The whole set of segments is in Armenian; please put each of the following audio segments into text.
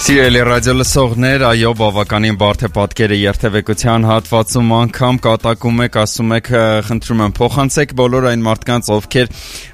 Սիրելի ռադիոլսողներ, այո, բավականին բարդ է պատկերը երթևեկության հատվածում անգամ կատակում եք, ասում եք, խնդրում եմ փոխանցեք բոլոր այն մարդկանց, ովքեր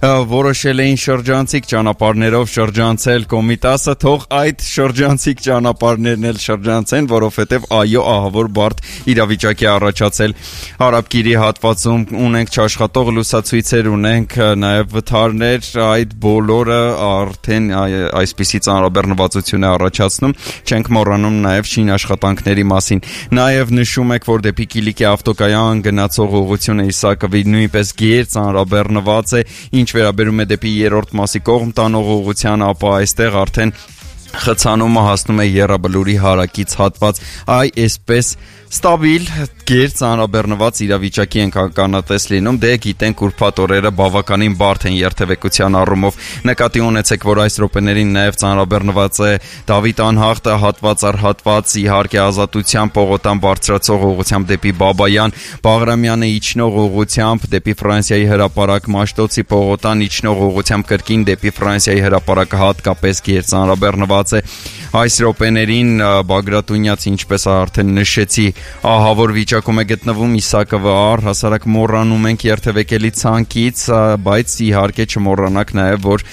որոշել էին շրջանցիկ ճանապարհներով շրջանցել Կոմիտասը, թող այդ շրջանցիկ ճանապարհներն էլ շրջանցեն, որովհետև այո, ահավոր բարդ իրավիճակ է առաջացել Հարաբկիրի հատվածում, ունենք չաշխատող լուսացույցեր, ունենք նաև վթարներ, այդ բոլորը արդեն այսպիսի ծանրաբեռնվածություն է առաջացնում, չենք մոռանում նաև շինաշխատանքների մասին, նաև նշում եք, որ դեպի Կիլիկի ավտոկայան գնացող ուղղությունը Իսակովի նույնպես գեր ծանրաբեռնված է, ինչ վերաբերում է դեպի երրորդ մասի կողմ տանող ուղղությանը, ապա այստեղ արդեն խցանումը հասնում է Եռաբլուրի հարակից հատված, այսպես ստաբիլ, գեր ծանրաբեռնված իրավիճակի ենք ականատես լինում, դե գիտենք ուրբաթ օրերը բավականին բարդ են երթևեկության առումով, նկատի ունեցեք, որ այս րոպեներին նաև ծանրաբեռնված է Դավիթ անհախտը հատված առ հատված, իհարկե Ազատության պողոտան բարձրացող ուղղությամբ դեպի Բաբայան, Բաղրամյանը իջնող ուղղությամբ դեպի Ֆրանսիայի հրապարակ, Մաշտոցի պողոտան իջնող ուղղությամբ կրկին դեպի Ֆրանսիայի հրապարակը հատկապես գեր ծանրաբեռնված է, այս րոպեներին Բագրատունյաց, ինչպես արդեն նշեցի, ահավոր վիճակում է գտնվում Իսակովը, առհասարակ մոռանում ենք երթևեկելի ցանկից, բայց իհարկե չմոռանանք նաև, որ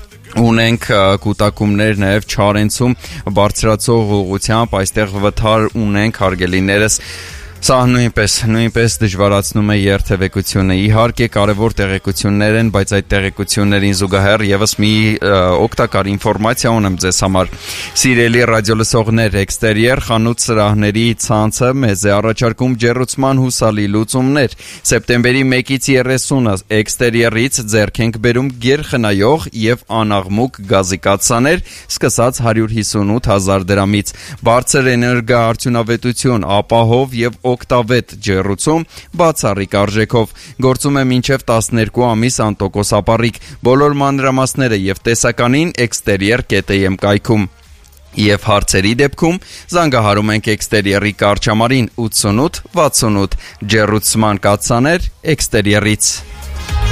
ունենք կուտակումներ նաև Չարենցում բարձրացող ուղղությամբ, այստեղ վթար ունենք, հարգելիներս, սա նույնպես դժվարացնում է երթևեկությունը, իհարկե կարևոր տեղեկություններ են, բայց այդ տեղեկություններին զուգահեռ եւս մի օգտակար ինֆորմացիա ունեմ ձեզ համար, սիրելի ռադիոլսողներ, էքստերիեր խանութ սրահների ցանցը մեզ է առաջարկում ջեռուցման հուսալի լուծումներ, սեպտեմբերի 1-ից 30-ը էքստերիերից ձեռք ենք բերում գերխնայող եւ անաղմուկ գազի կաթսաներ, սկսած 158,000 դրամից, բարձր էներգոարդյունավետություն, ապահով եւ օգտավետ ջեռուցում բացառիկ արժեքով, գործում է մինչև 12 ամիս անտոկոս ապառիկ, բոլոր մանրամասները եւ տեսականին exterior.am կայքում Եվ հարցերի դեպքում զանգահարում ենք էքստերիերի կարճամարին 88 68 ջեռուցման կաթսաներ էքստերիերից